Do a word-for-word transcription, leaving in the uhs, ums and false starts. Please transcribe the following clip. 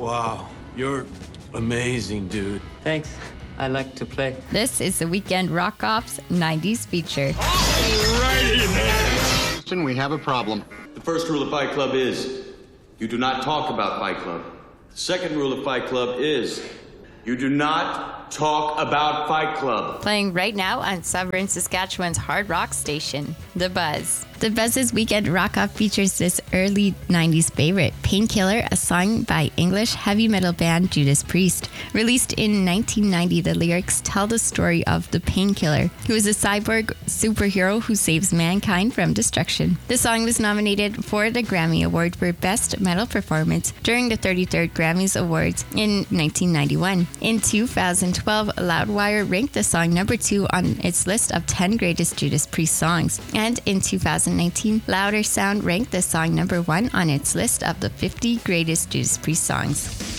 Wow, you're amazing, dude. Thanks. I like to play. This is the Weekend Rock Off's nineties feature. Alrighty then. We have a problem. The first rule of Fight Club is you do not talk about Fight Club. The second rule of Fight Club is you do not talk about Fight Club. Playing right now on Sovereign, Saskatchewan's hard rock station, The Buzz. The Buzz's Weekend Rock Off features this early nineties favorite, Painkiller, a song by English heavy metal band Judas Priest. Released in nineteen ninety, the lyrics tell the story of the Painkiller, who is a cyborg superhero who saves mankind from destruction. The song was nominated for the Grammy Award for Best Metal Performance during the thirty-third Grammys Awards in nineteen ninety-one. In two thousand twelve, Loudwire ranked the song number two on its list of ten greatest Judas Priest songs. And in two thousand nineteen, Louder Sound ranked the song number one on its list of the fifty greatest Judas Priest songs.